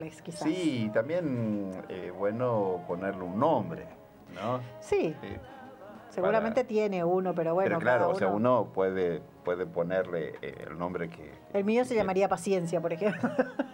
quizás. Sí, también bueno ponerle un nombre, ¿no? Sí, seguramente tiene uno, pero bueno, pero claro, cada o sea, uno... uno puede ponerle el nombre El mío que se quiera. llamaría Paciencia, por ejemplo.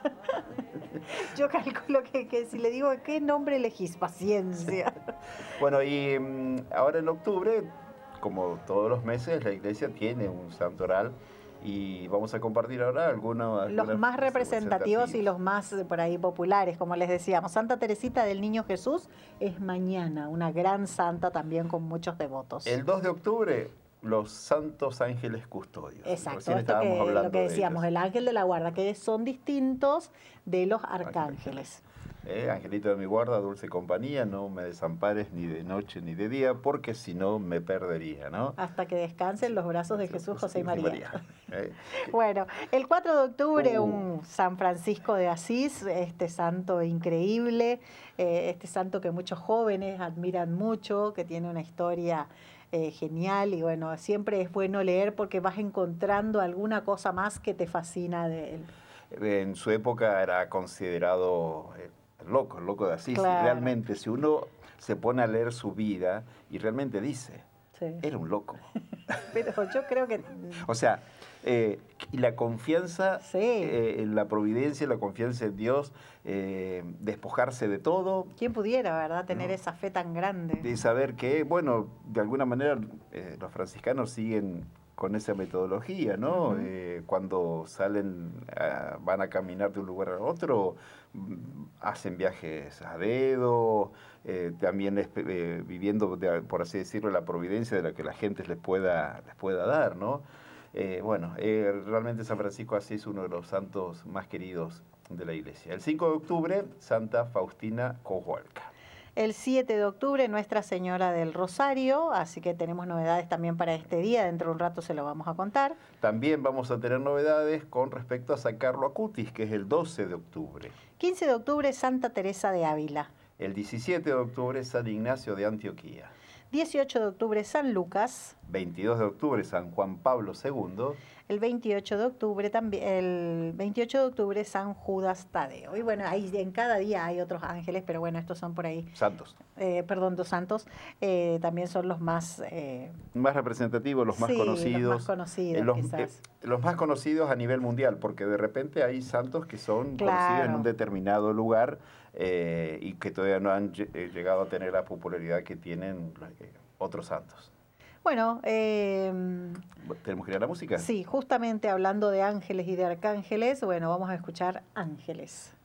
Yo calculo que si le digo, ¿qué nombre elegís? Paciencia. Bueno, y ahora en octubre, como todos los meses, la iglesia tiene un santoral y vamos a compartir ahora algunos Los más representativos y representativos. los más por ahí populares, como les decíamos. Santa Teresita del Niño Jesús es mañana, una gran santa también con muchos devotos. El 2 de octubre, los santos ángeles custodios. Exacto, Recién esto estábamos que lo que hablando de decíamos, ellos. el ángel de la guarda, que son distintos de los Ángeles. arcángeles. Angelito de mi guarda, dulce compañía, no me desampares ni de noche ni de día, porque si no me perdería, ¿no? Hasta que descansen los brazos de Jesús, José y María. Eh, Bueno, el 4 de octubre, un San Francisco de Asís, este santo increíble, este santo que muchos jóvenes admiran mucho, que tiene una historia genial y bueno, siempre es bueno leer porque vas encontrando alguna cosa más que te fascina de él. En su época era considerado el loco de Asís. Y Claro. realmente, si uno se pone a leer su vida y realmente dice, Sí. era un loco. Pero yo creo que... O sea, y la confianza Sí. en la providencia, la confianza en Dios, despojarse de todo. ¿Quién pudiera, verdad, tener ¿no? esa fe tan grande? De saber que, bueno, de alguna manera los franciscanos siguen con esa metodología, ¿no? Cuando salen, van a caminar de un lugar a otro, hacen viajes a dedo, también viviendo, por así decirlo, la providencia de la que la gente les pueda dar, ¿no? Realmente San Francisco de Asís es uno de los santos más queridos de la iglesia. El 5 de octubre, Santa Faustina Kowalska. El 7 de octubre, Nuestra Señora del Rosario, así que tenemos novedades también para este día, dentro de un rato se lo vamos a contar. También vamos a tener novedades con respecto a San Carlo Acutis, que es el 12 de octubre. 15 de octubre, Santa Teresa de Ávila. El 17 de octubre, San Ignacio de Antioquía. 18 de octubre, San Lucas. 22 de octubre, San Juan Pablo II. El 28 de octubre también, el 28 de octubre, San Judas Tadeo. Y bueno, ahí en cada día hay otros ángeles, pero bueno, estos son por ahí. Santos. Dos santos. También son los más... más representativos, los más conocidos. Los más conocidos, quizás. Los más conocidos a nivel mundial, porque de repente hay santos que son conocidos en un determinado lugar y que todavía no han llegado a tener la popularidad que tienen otros santos. Bueno, ¿tenemos que ir a la música? Sí, justamente hablando de ángeles y de arcángeles, bueno, vamos a escuchar Ángeles.